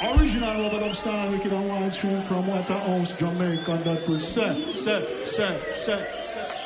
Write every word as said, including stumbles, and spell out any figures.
Original Rubber Dub Star Wicked and Wild Stream from Waterhouse, Jamaica. That was set, set, set, set, set.